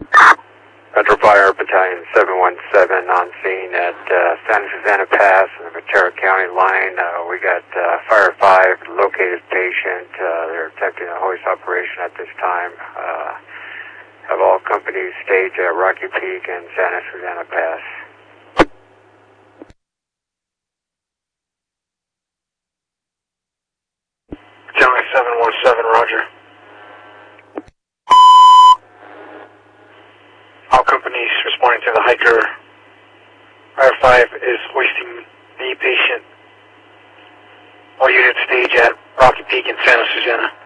Metro Fire Battalion 717 on scene at Santa Susana Pass and the Ventura County line. We got Fire 5 located patient. They're attempting a hoist operation at this time. Have all companies staged at Rocky Peak and Santa Susana Pass. Battalion 717, roger. All companies responding to the hiker. Fire 5 is hoisting the patient. All units stage at Rocky Peak and Santa Susana.